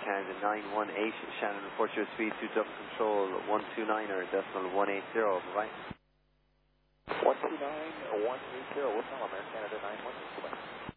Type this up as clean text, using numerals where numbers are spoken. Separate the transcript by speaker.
Speaker 1: Canada 918, Shannon, report your speed to double control 129er, decimal 180, bye-bye.
Speaker 2: 129, 180, what's on American Canada 918, bye-bye.